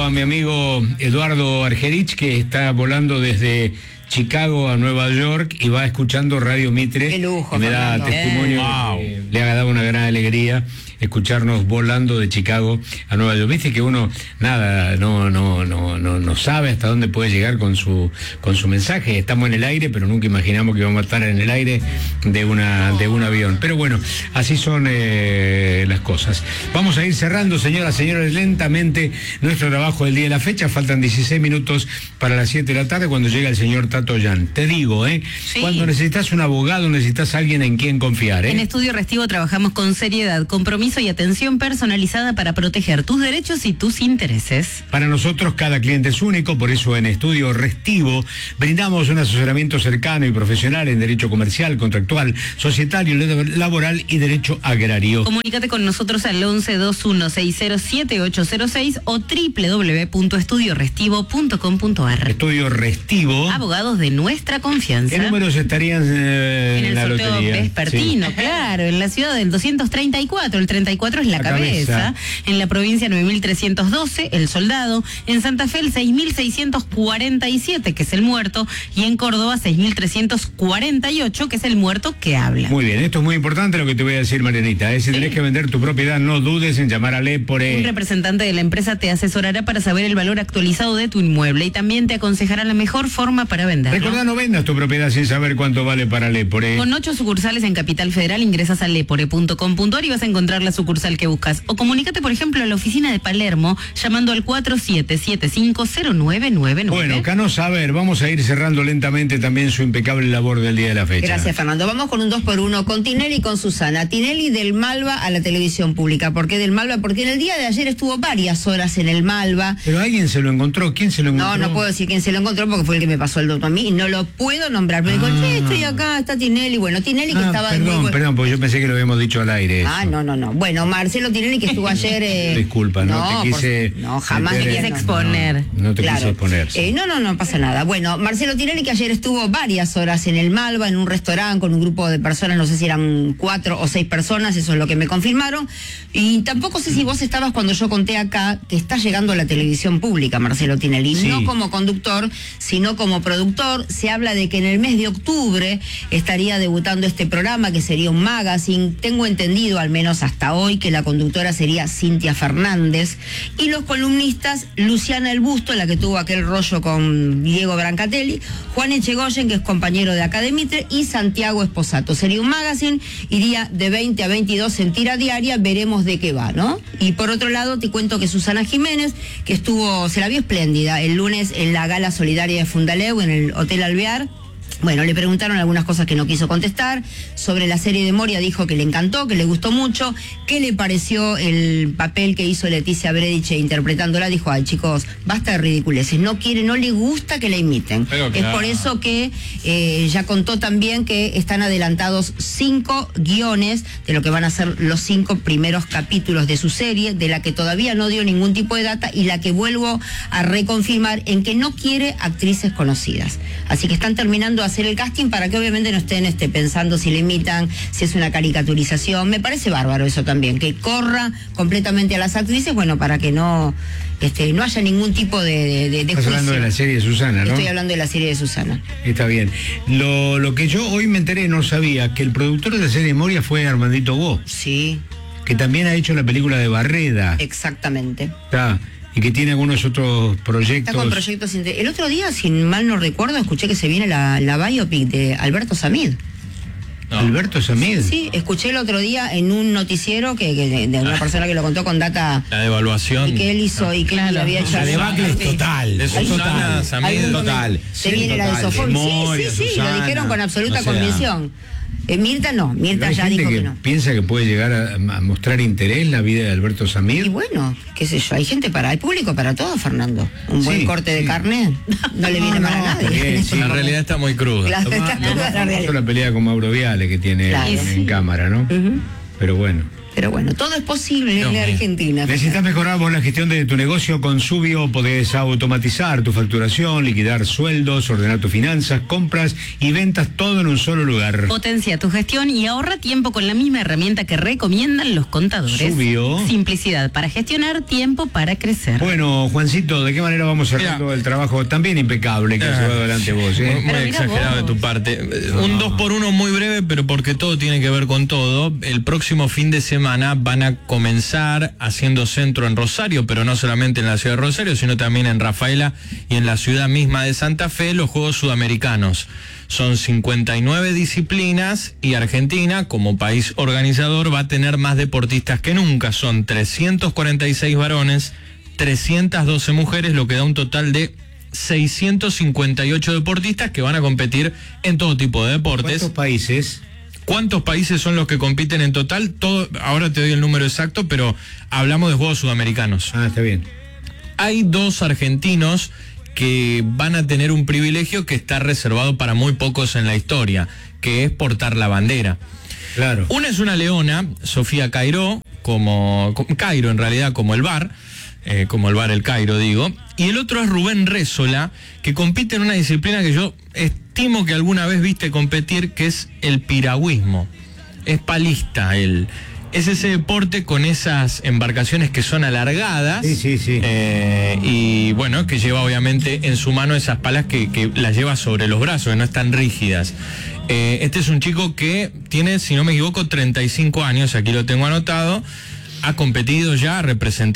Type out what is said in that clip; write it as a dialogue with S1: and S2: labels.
S1: a mi amigo Eduardo Argerich, que está volando desde Chicago a Nueva York y va escuchando Radio Mitre.
S2: Qué lujo,
S1: y me da testimonio de que le ha dado una gran alegría escucharnos volando de Chicago a Nueva York. Viste que uno no sabe hasta dónde puede llegar con su mensaje. Estamos en el aire, pero nunca imaginamos que vamos a estar en el aire de un avión. Pero bueno, así son las cosas. Vamos a ir cerrando, señoras, señores, lentamente nuestro trabajo del día de la fecha. Faltan 16 minutos para las 7 de la tarde cuando llega el señor Tato Yan. Te digo,
S3: Sí.
S1: Cuando necesitas un abogado, necesitas a alguien en quien confiar,
S3: En Estudio Restivo trabajamos con seriedad, compromiso y atención personalizada para proteger tus derechos y tus intereses.
S1: Para nosotros cada cliente es único, por eso en Estudio Restivo brindamos un asesoramiento cercano y profesional en derecho comercial, contractual, societario, laboral y derecho agrario.
S3: Comunícate con nosotros al 1121607806 o www.estudiorestivo.com.ar.
S1: Estudio Restivo.
S3: Abogados de nuestra confianza.
S1: ¿Qué números estarían
S3: en el
S1: la
S3: sorteo
S1: lotería?
S3: vespertino,
S1: Sí.
S3: claro, en la ciudad del 234, el 34 es la cabeza, en la provincia 9312, el soldado, en Santa Fe el 6647, que es el muerto, y en Córdoba 6348, que es el muerto que habla.
S1: Muy bien, esto es muy importante lo que te voy a decir, Marianita. Si tenés que vender tu propiedad, no dudes en llamar a Lepore.
S3: Un representante de la empresa te asesorará para saber el valor actualizado de tu inmueble y también te aconsejará la mejor forma para venderlo.
S1: Recordá, no vendas tu propiedad sin saber cuánto vale para Lepore.
S3: Con 8 sucursales en Capital Federal, ingresas a lepore.com.ar y vas a encontrar la sucursal que buscas. O comunícate, por ejemplo, a la oficina de Palermo llamando al 47750999.
S1: Bueno, Cano Saber, vamos a ir cerrando lentamente también su impecable labor del día de la fecha.
S2: Gracias, Fernando. Vamos con un 2x1 con Tinelli y con Susana. Tinelli del Malva a la televisión pública. ¿Por qué del Malva? Porque en el día de ayer estuvo varias horas en el Malva.
S1: Pero alguien se lo encontró. ¿Quién se lo encontró?
S2: No puedo decir quién se lo encontró porque fue el que me pasó el dato a mí y no lo puedo nombrar. Pero digo, che, estoy acá, está Tinelli. Bueno, Tinelli que estaba...
S1: Perdón, porque yo pensé que lo habíamos dicho al aire.
S2: Ah, no. Bueno, Marcelo Tinelli que estuvo ayer...
S1: Disculpa, no te quise...
S2: No, jamás me quise
S3: exponer.
S1: No te quise exponer.
S2: No pasa nada. Bueno, Marcelo Tinelli que ayer estuvo varias horas en el Malva, en un restaurante con un grupo de personas, no sé si eran 4 o 6 personas, eso es lo que me confirmaron. Y tampoco sé si vos estabas cuando yo conté acá que está llegando a la televisión pública, Marcelo Tinelli. Sí. No como conductor, sino como productor. Se habla de que en el mes de octubre estaría debutando este programa, que sería un magazine. Tengo entendido, al menos hasta hoy, que la conductora sería Cintia Fernández. Y los columnistas, Luciana El Busto, la que tuvo aquel rollo con Diego Brancatelli, Juan Echegoyen, que es compañero de acá de Mitre, y Santiago Esposato. Sería un magazine, iría de 20 a 22 en tira diaria, veremos de qué va, ¿no? Y por otro lado, te cuento que Susana Jiménez, que se la vio espléndida el lunes en la gala solidaria de Fundaleu, en el Hotel Alvear. Bueno, le preguntaron algunas cosas que no quiso contestar. Sobre la serie de Moria dijo que le encantó, que le gustó mucho. ¿Qué le pareció el papel que hizo Leticia Brediche interpretándola? Dijo, ay chicos, basta de ridiculeces. No le gusta que la imiten. Pero, claro. Es por eso que ya contó también que están adelantados 5 guiones de lo que van a ser los 5 primeros capítulos de su serie, de la que todavía no dio ningún tipo de data y la que vuelvo a reconfirmar en que no quiere actrices conocidas. Así que están terminando hacer el casting para que obviamente no estén pensando si le imitan, si es una caricaturización. Me parece bárbaro eso también, que corra completamente a las actrices, bueno, para que no haya ningún tipo de
S1: Estás hablando de la serie de Susana, ¿no?
S2: Estoy hablando de la serie de Susana.
S1: Está bien. Lo que yo hoy me enteré, no sabía, que el productor de la serie de Moria fue Armandito Go.
S2: Sí.
S1: Que también ha hecho la película de Barreda.
S2: Exactamente.
S1: Está. Y que tiene algunos otros proyectos.
S2: Está con proyectos. El otro día, si mal no recuerdo, escuché que se viene la biopic de Alberto Samid.
S1: No. ¿Alberto Samid?
S2: Sí, escuché el otro día en un noticiero de una persona que lo contó con data.
S4: La devaluación.
S2: Y que él hizo, y que él había hecho.
S5: La debacle es total.
S4: De Susana Samid, total.
S2: Se viene la de Sofón. Sí, lo dijeron con absoluta convicción. Mirta ya dijo que no.
S1: ¿Piensa que puede llegar a mostrar interés la vida de Alberto Samid?
S2: Y bueno, qué sé yo, hay público para todo, Fernando. Un buen corte de carne no le viene mal a nadie.
S1: Bien,
S4: la realidad está muy cruda.
S2: La
S1: pelea con Mauro Viale que tiene en cámara, ¿no? Pero bueno.
S2: Pero bueno, todo es posible en la Argentina.
S1: ¿Necesitas mejorar vos la gestión de tu negocio con Subio? Podés automatizar tu facturación, liquidar sueldos, ordenar tus finanzas, compras y ventas, todo en un solo lugar.
S3: Potencia tu gestión y ahorra tiempo con la misma herramienta que recomiendan los contadores.
S1: Subio.
S3: Simplicidad para gestionar, tiempo para crecer.
S1: Bueno, Juancito, ¿de qué manera vamos cerrando el trabajo también impecable que has llevado adelante vos?
S4: Muy exagerado de tu parte. Un 2x1 muy breve, pero porque todo tiene que ver con todo. El próximo fin de semana van a comenzar haciendo centro en Rosario, pero no solamente en la ciudad de Rosario, sino también en Rafaela y en la ciudad misma de Santa Fe, los Juegos Sudamericanos. Son 59 disciplinas y Argentina, como país organizador, va a tener más deportistas que nunca. Son 346 varones, 312 mujeres, lo que da un total de 658 deportistas que van a competir en todo tipo de deportes.
S1: ¿Cuántos países?
S4: ¿Cuántos países son los que compiten en total? Ahora te doy el número exacto, pero hablamos de Juegos Sudamericanos.
S1: Ah, está bien.
S4: Hay 2 argentinos que van a tener un privilegio que está reservado para muy pocos en la historia, que es portar la bandera.
S1: Claro.
S4: Una es una leona, Sofía Cairó, Cairo en realidad, como el bar El Cairo, digo. Y el otro es Rubén Rézola, que compite en una disciplina que yo estimo que alguna vez viste competir, que es el piragüismo. Es palista él. Es ese deporte con esas embarcaciones que son alargadas.
S1: Sí.
S4: Y bueno, que lleva obviamente en su mano esas palas que las lleva sobre los brazos, que no están rígidas. Este es un chico que tiene, si no me equivoco, 35 años, aquí lo tengo anotado. Ha competido ya, representado